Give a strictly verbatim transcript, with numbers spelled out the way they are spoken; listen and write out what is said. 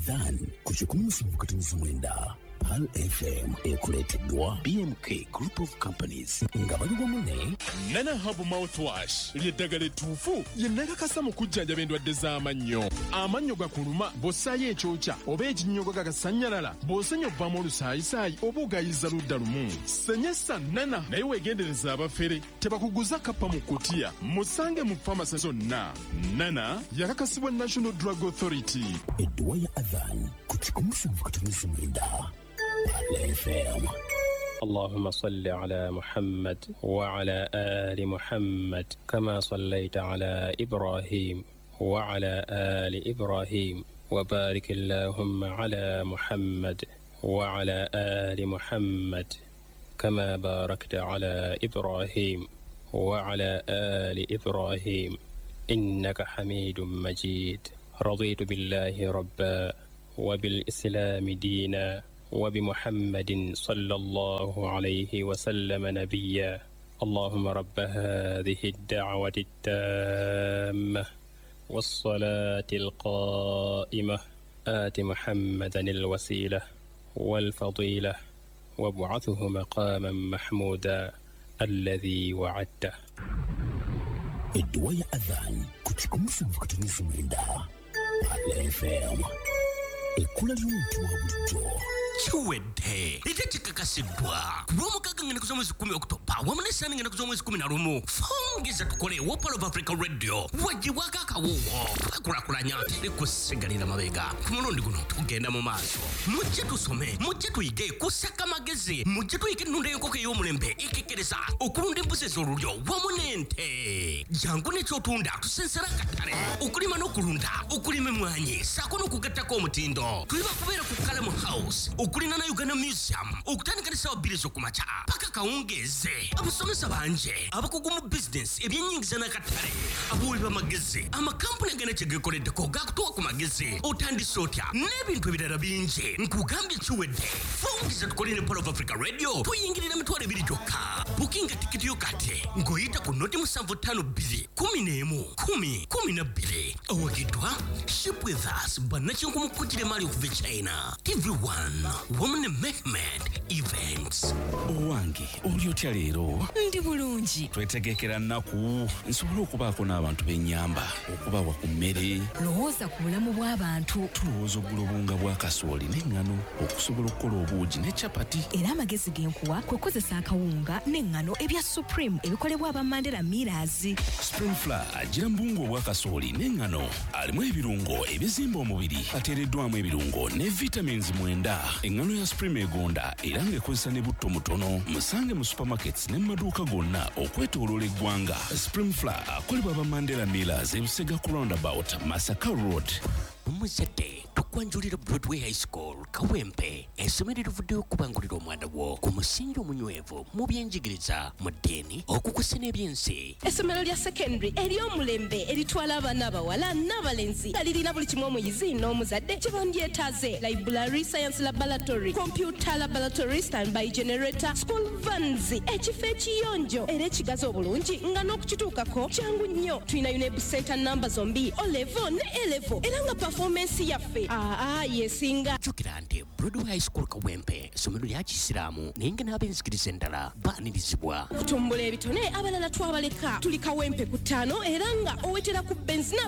Then kuchikunusa mkatuniza mwenda Pal F M ekuleteddwa B M K Group of Companies nga bali wamu Nana Hub Mouthwash ly'eddagala ettuufu lye nnakakasa mu kujjanjaba endwadde z'amannyo. Amannyo gakuluma bw'ossaayo ekyokya oba ekinnyogo gagasannyalala bw'osenya obbamu olusaayisaayi oba ogayiza ludda lumu. Senyesa Nana naye weegendereza abafere tebakuguza kappa mu kkutiya musange mu famasi zonna. Nana yakakasibwa National Drug Authority. Edduwa ya Adhan kuchikunusa mkatuniza mwenda Pal F M. اللهم صل على محمد وعلى آل محمد كما صليت على إبراهيم وعلى آل إبراهيم وبارك اللهم على محمد وعلى آل محمد كما باركت على إبراهيم وعلى آل إبراهيم إنك حميد مجيد. رضيت بالله ربا وبالإسلام دينا وبمحمد صلى الله عليه وسلم نبيا. اللهم رب هذه الدعوة التامة والصلاة القائمة آت محمدا الوسيلة والفضيلة وابعثه مقاما محمودا الذي وعدته. Edduwa ya Adhan kuchikunusa mkatuniza mwenda Pal F M. Ekula ly'omuntu wa bulijjo Chiwedde ite chikakasidwa kulw'omukaaga ngenda kuza mwezi kumi Oktoba wamu n'essaani ngenda kuza mwezi kumi na lumu. Fungiza tukole wa Pearl of Africa Radio wagiwako akawuwo twakulakulanya tekusigalira mabega. Ku mulundi guno tugenda mu maaso mujje tusome mujje tuyige kusaka magezi mujje tuyige ennunda y'enkoko ey'omulembe ekekkereza okulunda embuzi ez'olulyo wamu n'ente. Jangu n'ekyotunda tusensera akatale okulima n'okulunda okulima emmwanyi ssaako n'okugattako omutindo. Tuli bakubeera ku Kalamu House okulina na Uganda Museum okutandika ne ssaawa bbiri ez'okumakya paka kawungeeze. Abasomesa banje abakugu mu bizinesi ebyennyingiza n'akatale abaweerwa magezi amakampuni agenda kye geekoleddeko gaakutuwa ku magezi otandise otya n'ebintu ebirala bingi nkugambye kiwedde. Fungiza tukole ne Pearl of Africa Radio tuyingirira emitwalo ebiri gyokka. Bukinga tikiti yo kati ng'oyita ku noti musanvu ttaano bbiri kumi n'emu kumi kumi na bbiri. Owagiddwa Ship with Us bannakinku mu kkutire maali okuva e China. T V one Woman Mehmet Events. Owange oli otya leero? Ndi bulungi. Twetegekera nnaku nsobola okubaako n'abantu b'ennyamba okubawa ku mmere. Lowooza ku bulamu bw'abantu. Tulowooza oggula obunga bwa kasooli n'eŋŋano okusobola okukola obuugi ne capati. Era amagezi genkuwa kwe kozesa akawunga n'eŋŋano ebya Supreme ebikolebwa aba Mandela Millers. Spring Flour agira mbungu obwa kasooli n'eŋŋano alimu ebirungo ebizimba omubiri ateereddwamu ebirungo ne vitamins mwenda. Eŋŋano ya Supreme egonda era ng'ekozesa ne butto mutono. Musange mu supermarkets ne mu maduuka gonna okwetooloola eggwanga. Spring Flour akolebwa aba Mandela Millers e Busega ku roundabout Masaka Road. Omuzadde tukwanjulira Broadway High School Kawempe essomero erivuddeyo okubangulira omwana wo ku musingi omunywevu mu byenjigiriza mu ddiini okukusa n'ebyensi. Essomero lya secondary ery'omulembe eritwala abaana abawala n'abalenzi nga lirina buli kimu omuyizi n'omuzadde kye bandyetaaze: library, science laboratory, computer laboratory, standby generator, school vans, ekifo ekiyonjo era ekigazi obulungi nga n'okukituukako kyangu nnyo. Tulina UNEB center namba zombi O level ne A level era nga performance yaffe aa yesinga. Jjukira nti Broadway High School Kawempe essomero lya Kisiraamu naye nga n'ab'enzikiriza endala baanirizibwa. Okutumbula ebitone abalala twabaleka. Tuli Kawempe ku ttaano era nga owetera ku benzina